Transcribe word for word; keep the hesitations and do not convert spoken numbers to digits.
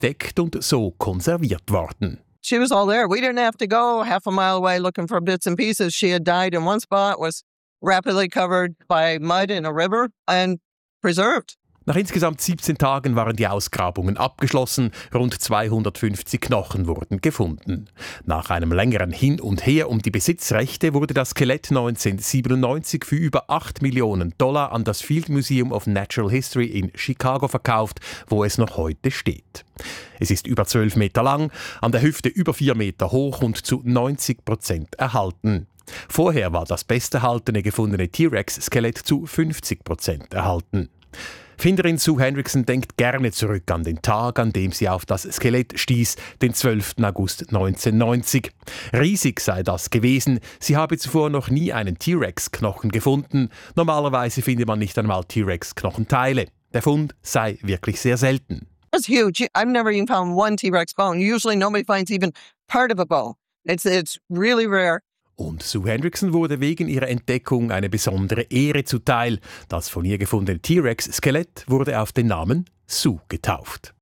entdeckt und so konserviert worden. She was all there. We didn't have to go half a mile away looking for bits and pieces. She had died in one spot, was rapidly covered by mud in a river and preserved. Nach insgesamt siebzehn Tagen waren die Ausgrabungen abgeschlossen, rund zweihundertfünfzig Knochen wurden gefunden. Nach einem längeren Hin und Her um die Besitzrechte wurde das Skelett neunzehnhundertsiebenundneunzig für über acht Millionen Dollar an das Field Museum of Natural History in Chicago verkauft, wo es noch heute steht. Es ist über zwölf Meter lang, an der Hüfte über vier Meter hoch und zu neunzig Prozent erhalten. Vorher war das besterhaltene gefundene T-Rex-Skelett zu fünfzig Prozent erhalten. Finderin Sue Hendrickson denkt gerne zurück an den Tag, an dem sie auf das Skelett stieß, den zwölften August neunzehnhundertneunzig. Riesig sei das gewesen, sie habe zuvor noch nie einen T-Rex-Knochen gefunden. Normalerweise findet man nicht einmal T-Rex-Knochenteile. Der Fund sei wirklich sehr selten. It's huge. I've never even found one T-Rex bone. Usually nobody finds even part of a bone. It's, it's really rare. Und Sue Hendrickson wurde wegen ihrer Entdeckung eine besondere Ehre zuteil. Das von ihr gefundene T-Rex-Skelett wurde auf den Namen Sue getauft.